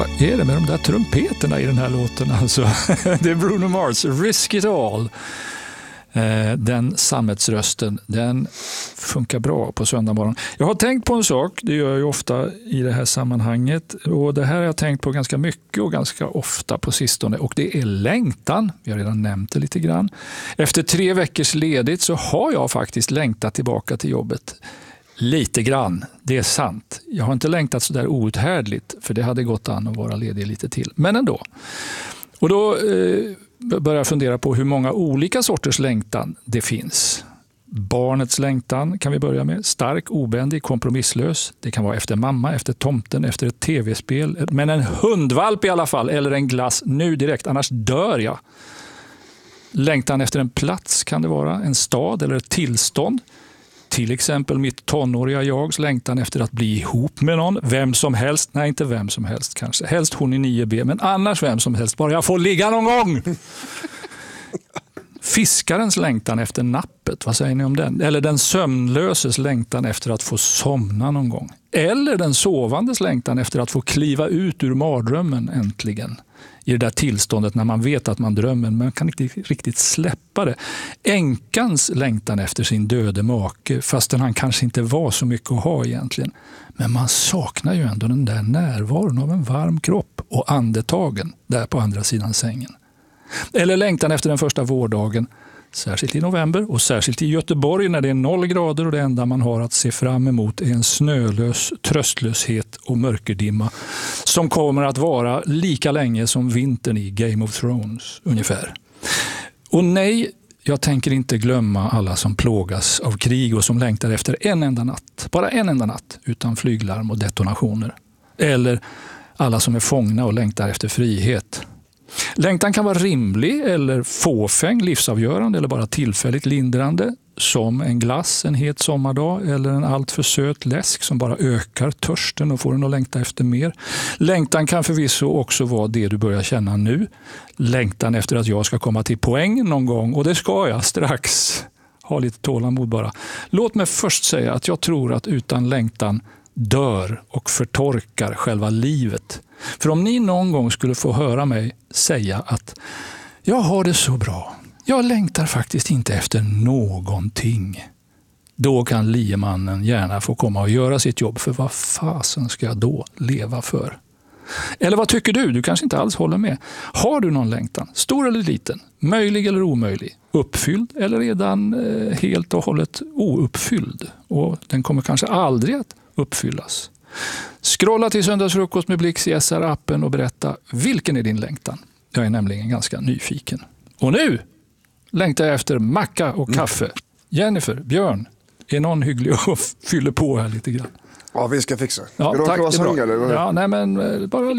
vad är det med de där trumpeterna i den här låten? Alltså, det är Bruno Mars, Risk It All. Den sammetsrösten, den funkar bra på söndag morgon. Jag har tänkt på en sak, det gör jag ju ofta i det här sammanhanget, och det här har jag tänkt på ganska mycket och ganska ofta på sistone, och det är längtan. Vi har redan nämnt det lite grann. Efter 3 veckors ledigt så har jag faktiskt längtat tillbaka till jobbet. Lite grann, det är sant. Jag har inte längtat så där outhärdligt, för det hade gått an att vara ledig lite till. Men ändå. Och då börjar jag fundera på hur många olika sorters längtan det finns. Barnets längtan kan vi börja med. Stark, obändig, kompromisslös. Det kan vara efter mamma, efter tomten, efter ett tv-spel. Men en hundvalp i alla fall, eller en glass nu direkt, annars dör jag. Längtan efter en plats kan det vara, en stad eller ett tillstånd. Till exempel mitt tonåriga jags längtan efter att bli ihop med någon. Vem som helst. Nej, inte vem som helst kanske. Helst hon i 9B, men annars vem som helst. Bara jag får ligga någon gång. Fiskarens längtan efter nappet. Vad säger ni om den? Eller den sömnlöses längtan efter att få somna någon gång. Eller den sovandes längtan efter att få kliva ut ur mardrömmen äntligen. I det där tillståndet när man vet att man drömmer, men man kan inte riktigt släppa det. Änkans längtan efter sin döde make, fastän han kanske inte var så mycket att ha egentligen. Men man saknar ju ändå den där närvaron av en varm kropp och andetagen där på andra sidan sängen. Eller längtan efter den första vårdagen, särskilt i november och särskilt i Göteborg när det är 0 grader och det enda man har att se fram emot är en snölös tröstlöshet och mörkerdimma som kommer att vara lika länge som vintern i Game of Thrones ungefär. Och nej, jag tänker inte glömma alla som plågas av krig och som längtar efter en enda natt, bara en enda natt utan flyglarm och detonationer. Eller alla som är fångna och längtar efter frihet. Längtan kan vara rimlig eller fåfäng, livsavgörande eller bara tillfälligt lindrande, som en glass en het sommardag eller en alltför söt läsk som bara ökar törsten och får en att längta efter mer. Längtan kan förvisso också vara det du börjar känna nu. Längtan efter att jag ska komma till poäng någon gång, och det ska jag strax. Ha lite tålamod bara. Låt mig först säga att jag tror att utan längtan dör och förtorkar själva livet. För om ni någon gång skulle få höra mig säga att jag har det så bra, jag längtar faktiskt inte efter någonting, då kan liemannen gärna få komma och göra sitt jobb, för vad fasen ska jag då leva för? Eller vad tycker du? Du kanske inte alls håller med. Har du någon längtan? Stor eller liten? Möjlig eller omöjlig? Uppfylld eller redan helt och hållet ouppfylld? Och den kommer kanske aldrig att uppfyllas. Scrolla till Söndagsfrukost med Blix i SR-appen och berätta vilken är din längtan. Jag är nämligen ganska nyfiken. Och nu längtar jag efter macka och kaffe. Jennifer, Björn, är någon hygglig och fyller på här lite grann? Ja, vi ska fixa. Ja, tack, det är bra. Eller? Ja, nej, men bara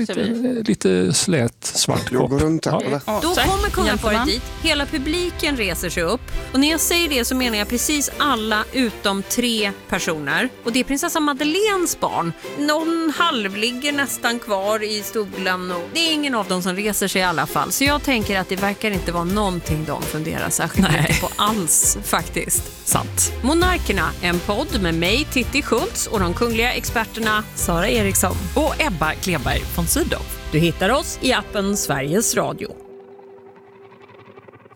lite slät svart kopp. Runt här, ja. Då kommer kungaparet dit. Hela publiken reser sig upp. Och när jag säger det så menar jag precis alla utom 3 personer. Och det är prinsessa Madeleines barn. Någon halvligger nästan kvar i stolen. Och det är ingen av dem som reser sig i alla fall. Så jag tänker att det verkar inte vara någonting de funderar särskilt mycket på alls faktiskt. Sant. Monarkerna, en podd med mig, Titti Schultz, och de kungliga experterna Sara Eriksson och Ebba Kleberg von Sydow. Du hittar oss i appen Sveriges Radio.